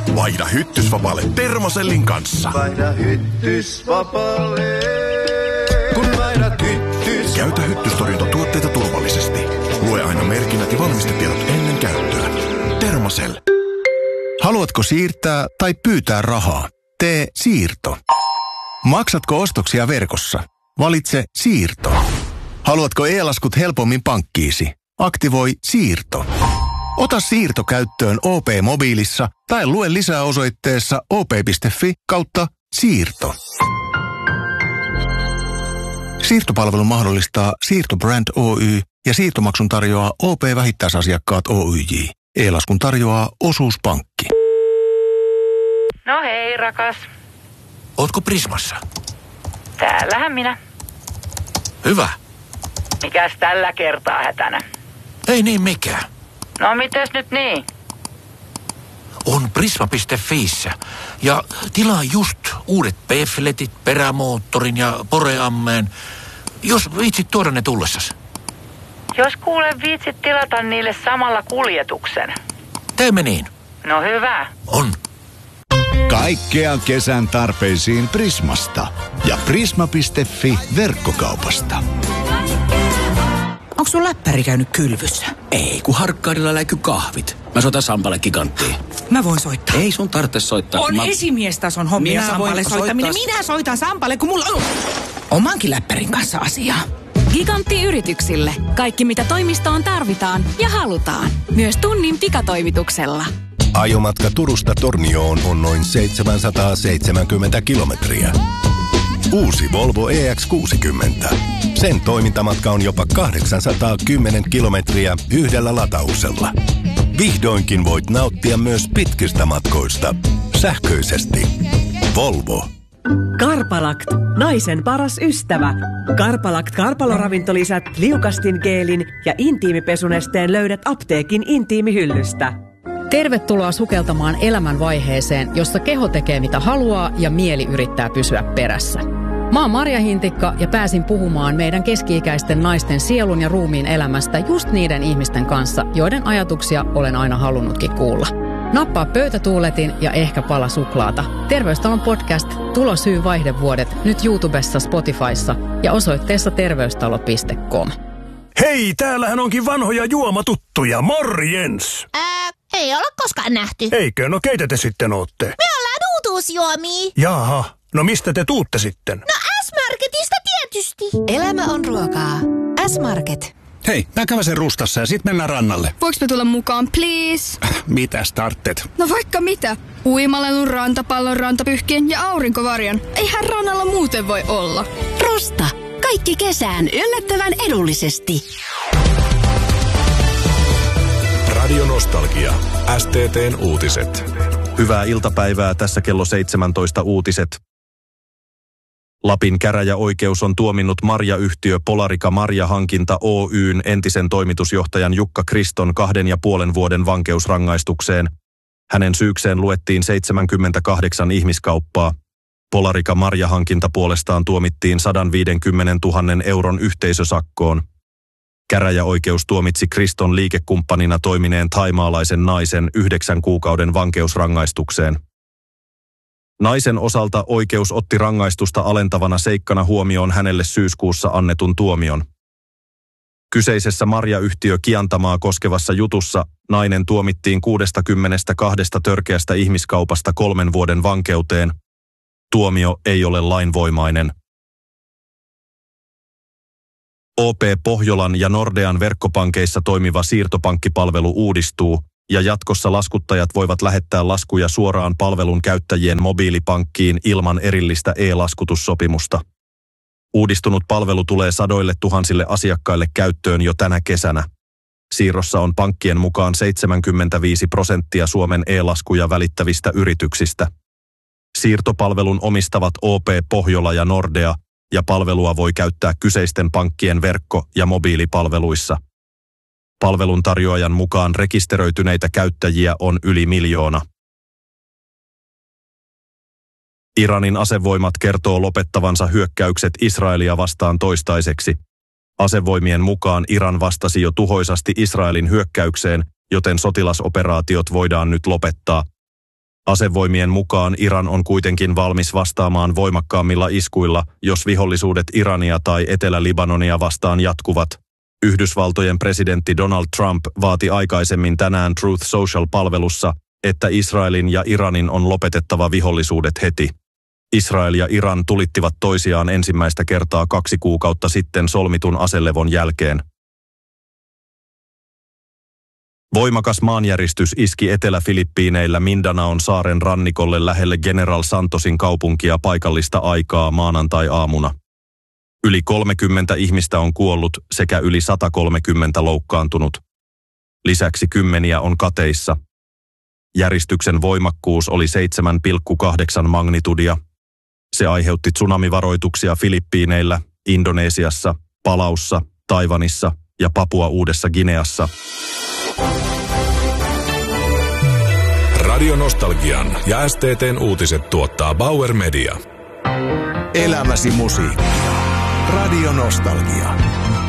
Vaihda hyttysvapaalle Thermosellin kanssa. Vaihda hyttysvapaalle. Kun vaihdat Käytä hyttystorjuntatuotteita turvallisesti. Lue aina merkinnät ja valmistetiedot ennen käyttöä. Thermosell. Haluatko siirtää tai pyytää rahaa? Tee siirto. Maksatko ostoksia verkossa? Valitse siirto. Haluatko e-laskut helpommin pankkiisi? Aktivoi siirto. Ota siirto käyttöön OP-mobiilissa tai lue lisää osoitteessa op.fi/siirto. Siirtopalvelu mahdollistaa Siirtobrand Oy ja siirtomaksun tarjoaa OP-vähittäisasiakkaat Oyj. E-laskun tarjoaa Osuuspankki. No hei, rakas. Ootko Prismassa? Täällähän minä. Hyvä. Mikäs tällä kertaa hätänä? Ei niin mikään. No mites nyt niin? On Prisma.fiissä ja tilaa just uudet pefletit, perämoottorin ja poreammeen, jos viitsit tuoda ne tullessas. Jos kuule viitsit tilata niille samalla kuljetuksen. Teemme niin. No hyvä. On. Kaikkea kesän tarpeisiin Prismasta ja Prisma.fi verkkokaupasta. Onko sun läppäri käynyt kylvyssä? Ei, kun Harkkaudella läiky kahvit. Mä soitan Sampalle Giganttiin. Mä voin soittaa. Ei sun tarvitse soittaa. On esimiestason hommia Sampalle soittaminen. Minä soitan Sampalle, kun mulla on omankin läppärin kanssa asiaa. Gigantti-yrityksille. Kaikki mitä toimistoon tarvitaan ja halutaan. Myös tunnin pikatoimituksella. Ajomatka Turusta Tornioon on noin 770 kilometriä. Uusi Volvo EX60. Sen toimintamatka on jopa 810 kilometriä yhdellä latauksella. Vihdoinkin voit nauttia myös pitkistä matkoista. Sähköisesti. Volvo. Karpalakt, naisen paras ystävä. Karpalakt karpaloravintolisät, liukastin geelin ja intiimipesunesteen löydät apteekin intiimihyllystä. Tervetuloa sukeltamaan elämänvaiheeseen, jossa keho tekee mitä haluaa ja mieli yrittää pysyä perässä. Mä oon Marja Hintikka ja pääsin puhumaan meidän keski-ikäisten naisten sielun ja ruumiin elämästä just niiden ihmisten kanssa, joiden ajatuksia olen aina halunnutkin kuulla. Nappaa pöytätuuletin ja ehkä pala suklaata. Terveystalon podcast Tulosyy vaihdevuodet nyt YouTubessa, Spotifyssa ja osoitteessa terveystalo.com. Hei, täällähän onkin vanhoja juomatuttuja. Morjens! Ei olla koskaan nähty. Eikö? No keitä te sitten ootte? Me ollaan uutuusjuomia. Jaha, no mistä te tuutte sitten? No S-Marketista tietysti. Elämä on ruokaa. S-Market. Hei, mä käväsen Rustassa ja sit mennään rannalle. Voinko me tulla mukaan, please? Mitä startet? No vaikka mitä. Uimalelun, rantapallon, rantapyhkien ja aurinkovarjon. Eihän rannalla muuten voi olla. Rusta. Kaikki kesään yllättävän edullisesti. Radio Nostalgia. STT:n uutiset. Hyvää iltapäivää, tässä kello 17 uutiset. Lapin käräjäoikeus on tuominnut marjayhtiö Polarika Marjahankinta Oyn entisen toimitusjohtajan Jukka Kriston 2,5 vuoden vankeusrangaistukseen. Hänen syykseen luettiin 78 ihmiskauppaa. Polarika Marjahankinta puolestaan tuomittiin 150 000 euron yhteisösakkoon. Käräjäoikeus tuomitsi Kriston liikekumppanina toimineen thaimaalaisen naisen 9 kuukauden vankeusrangaistukseen. Naisen osalta oikeus otti rangaistusta alentavana seikkana huomioon hänelle syyskuussa annetun tuomion. Kyseisessä marjayhtiö Kiantamaa koskevassa jutussa nainen tuomittiin 62 törkeästä ihmiskaupasta 3 vuoden vankeuteen. Tuomio ei ole lainvoimainen. OP Pohjolan ja Nordean verkkopankeissa toimiva siirtopankkipalvelu uudistuu, ja jatkossa laskuttajat voivat lähettää laskuja suoraan palvelun käyttäjien mobiilipankkiin ilman erillistä e-laskutussopimusta. Uudistunut palvelu tulee sadoille tuhansille asiakkaille käyttöön jo tänä kesänä. Siirrossa on pankkien mukaan 75% Suomen e-laskuja välittävistä yrityksistä. Siirtopalvelun omistavat OP Pohjola ja Nordea, ja palvelua voi käyttää kyseisten pankkien verkko- ja mobiilipalveluissa. Palveluntarjoajan mukaan rekisteröityneitä käyttäjiä on yli 1 miljoona. Iranin asevoimat kertoo lopettavansa hyökkäykset Israelia vastaan toistaiseksi. Asevoimien mukaan Iran vastasi jo tuhoisasti Israelin hyökkäykseen, joten sotilasoperaatiot voidaan nyt lopettaa. Asevoimien mukaan Iran on kuitenkin valmis vastaamaan voimakkaammilla iskuilla, jos vihollisuudet Irania tai Etelä-Libanonia vastaan jatkuvat. Yhdysvaltojen presidentti Donald Trump vaati aikaisemmin tänään Truth Social-palvelussa, että Israelin ja Iranin on lopetettava vihollisuudet heti. Israel ja Iran tulittivat toisiaan ensimmäistä kertaa 2 kuukautta sitten solmitun aselevon jälkeen. Voimakas maanjäristys iski Etelä-Filippiineillä Mindanaon saaren rannikolle lähelle General Santosin kaupunkia paikallista aikaa maanantai-aamuna. Yli 30 ihmistä on kuollut sekä yli 130 loukkaantunut. Lisäksi kymmeniä on kateissa. Järistyksen voimakkuus oli 7,8 magnitudia. Se aiheutti tsunamivaroituksia Filippiineillä, Indonesiassa, Palaussa, Taiwanissa ja Papua Uudessa Gineassa. Radio Nostalgian ja STT:n uutiset tuottaa Bauer Media. Elämäsi musiikkia. Radio Nostalgia.